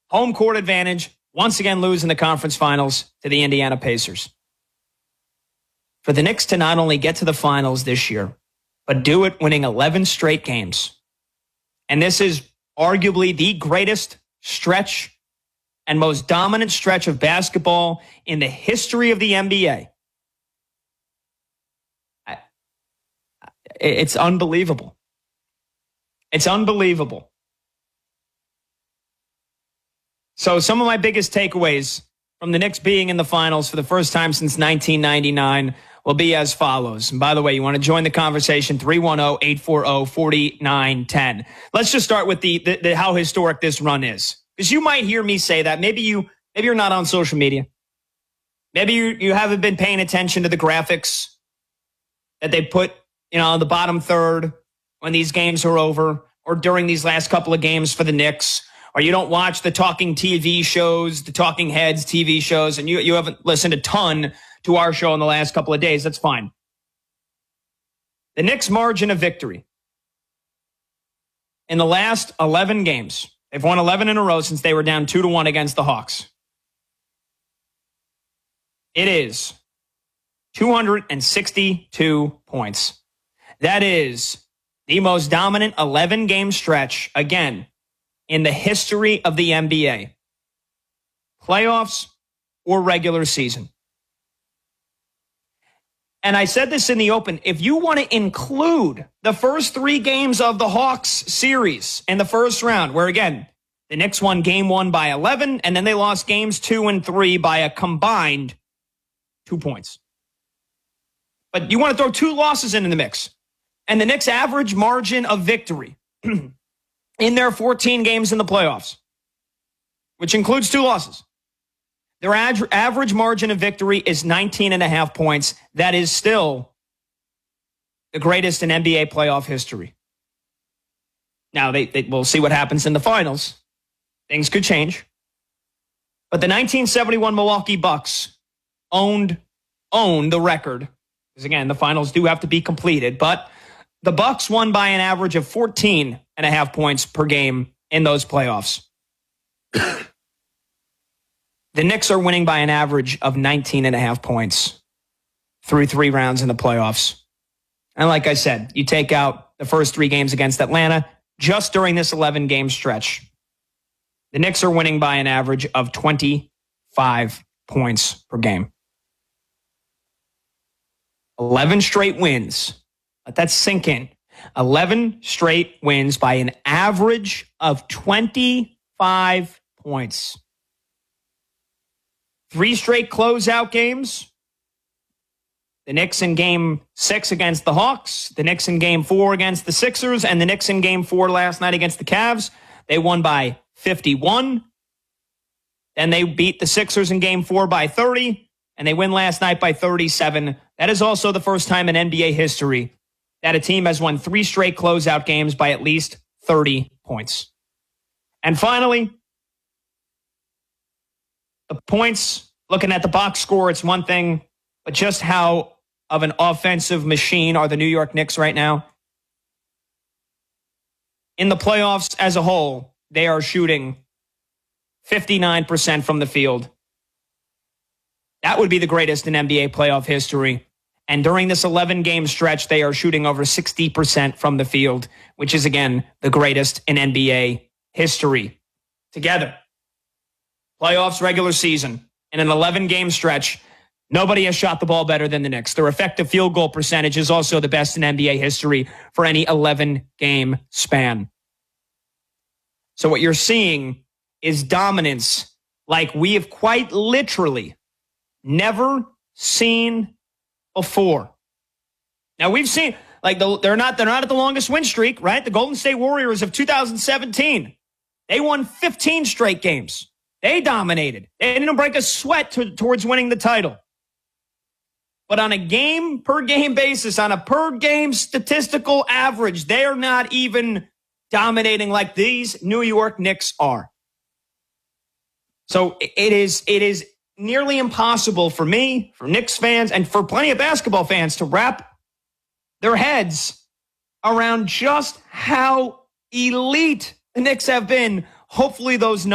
home court advantage, once again losing the conference finals to the Indiana Pacers. For the Knicks to not only get to the finals this year, but do it winning 11 straight games. And this is arguably the greatest stretch and most dominant stretch of basketball in the history of the NBA. It's unbelievable. It's unbelievable. So some of my biggest takeaways from the Knicks being in the finals for the first time since 1999 will be as follows. And by the way, you want to join the conversation, 310-840-4910. Let's just start with the how historic this run is. Because you might hear me say that. Maybe you're not on social media. Maybe you haven't been paying attention to the graphics that they put, on the bottom third when these games are over, or during these last couple of games for the Knicks. Or you don't watch the talking TV shows, the talking heads TV shows, and you haven't listened a ton to our show in the last couple of days. That's fine. The Knicks' margin of victory in the last 11 games, they've won 11 in a row since they were down 2-1 against the Hawks. It is 262 points. That is the most dominant 11-game stretch, again, in the history of the NBA. Playoffs or regular season. And I said this in the open, if you want to include the first 3 games of the Hawks series in the first round, where again, the Knicks won game 1 by 11, and then they lost games 2 and 3 by a combined 2 points. But you want to throw 2 losses in the mix. And the Knicks' average margin of victory in their 14 games in the playoffs, which includes 2 losses, their average margin of victory is 19.5 points. That is still the greatest in NBA playoff history. Now, we'll see what happens in the finals. Things could change. But the 1971 Milwaukee Bucks own the record. Because again, the finals do have to be completed. But the Bucks won by an average of 14.5 points per game in those playoffs. The Knicks are winning by an average of 19.5 points through 3 rounds in the playoffs. And like I said, you take out the first 3 games against Atlanta, just during this 11-game stretch, the Knicks are winning by an average of 25 points per game. 11 straight wins. Let that sink in. 11 straight wins by an average of 25 points. 3 straight closeout games. The Knicks in Game 6 against the Hawks. The Knicks in Game 4 against the Sixers. And the Knicks in Game 4 last night against the Cavs. They won by 51. Then they beat the Sixers in Game 4 by 30. And they win last night by 37. That is also the first time in NBA history that a team has won 3 straight closeout games by at least 30 points. And finally, the points, looking at the box score, it's one thing, but just how of an offensive machine are the New York Knicks right now? In the playoffs as a whole, they are shooting 59% from the field. That would be the greatest in NBA playoff history. And during this 11-game stretch, they are shooting over 60% from the field, which is, again, the greatest in NBA history. Together, playoffs, regular season, in an 11-game stretch, nobody has shot the ball better than the Knicks. Their effective field goal percentage is also the best in NBA history for any 11-game span. So what you're seeing is dominance like we have quite literally never seen before. Now we've seen, like, they're not at the longest win streak, right? The Golden State Warriors of 2017, they won 15 straight games. They dominated. They didn't break a sweat towards winning the title. But on a game-per-game basis, on a per-game statistical average, they are not even dominating like these New York Knicks are. So it is nearly impossible for me, for Knicks fans, and for plenty of basketball fans to wrap their heads around just how elite the Knicks have been. Hopefully those